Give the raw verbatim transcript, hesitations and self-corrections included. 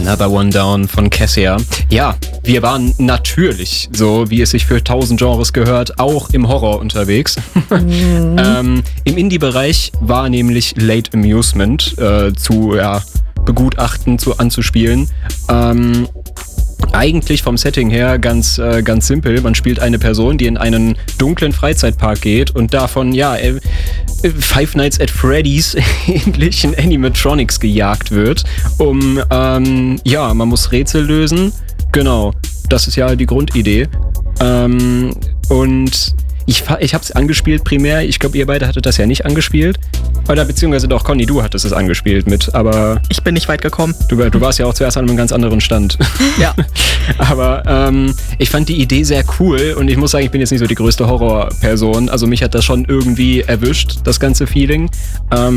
Another One Down von Cassia. Ja, wir waren natürlich, so wie es sich für tausend Genres gehört, auch im Horror unterwegs. Mhm. ähm, Im Indie-Bereich war nämlich Late Amusement äh, zu ja, begutachten, zu anzuspielen. Ähm, Eigentlich vom Setting her ganz, äh, ganz simpel. Man spielt eine Person, die in einen dunklen Freizeitpark geht und davon, ja, äh, Five Nights at Freddy's ähnlichen Animatronics gejagt wird, um, ähm, ja, man muss Rätsel lösen. Genau, das ist ja die Grundidee. Ähm, und ich, ich hab's angespielt primär. Ich glaube, ihr beide hattet das ja nicht angespielt. Oder beziehungsweise doch, Conny, du hattest es angespielt mit, aber... Ich bin nicht weit gekommen. Du, du warst ja auch zuerst an einem ganz anderen Stand. Ja. Aber ähm, ich fand die Idee sehr cool und ich muss sagen, ich bin jetzt nicht so die größte Horrorperson. Also mich hat das schon irgendwie erwischt, das ganze Feeling. Ähm,